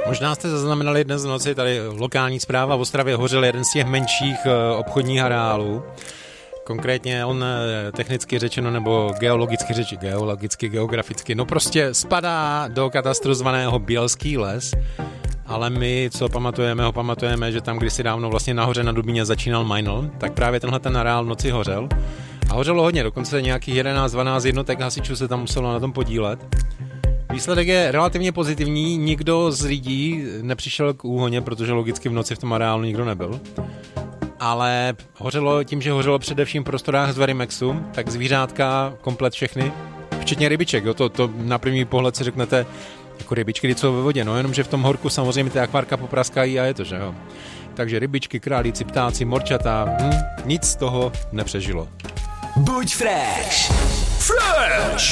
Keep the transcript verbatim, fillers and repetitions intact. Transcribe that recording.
Možná jste zaznamenali dnes v noci tady lokální zpráva v Ostravě, hořel jeden z těch menších obchodních areálů. Konkrétně on technicky řečeno nebo geologicky řečeno, geologicky, geograficky, no prostě spadá do katastru zvaného Bělský les, ale my, co pamatujeme, ho pamatujeme, že tam kdysi dávno vlastně nahoře na Dubíně začínal Meinl, tak právě tenhle ten areál v noci hořel. A hořelo hodně, dokonce nějakých jedenáct dvanáct jednotek hasičů se tam muselo na tom podílet. Výsledek je relativně pozitivní, nikdo z lidí nepřišel k úhoně, protože logicky v noci v tom areálu nikdo nebyl. Ale hořelo tím, že hořelo především v prostorách z Verimexu, tak zvířátka, komplet všechny, včetně rybiček, jo, to, to na první pohled si řeknete, jako rybičky, kdy jsou ve vodě, no jenomže v tom horku samozřejmě ty akvárka popraskají a je to, že jo. Takže rybičky, králíci, ptáci, morčata, hm, nic z toho nepřežilo. Buď fresh! Fresh!